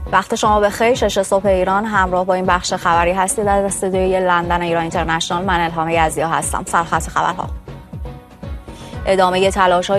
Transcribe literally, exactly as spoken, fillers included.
وقت شما بخیر. شش صبح ایران، همراه با این بخش خبری هستید از استودیوی لندن ایران اینترنشنال. من الهام یزدی هستم. سرخط خبرها. ادامه تلاش‌های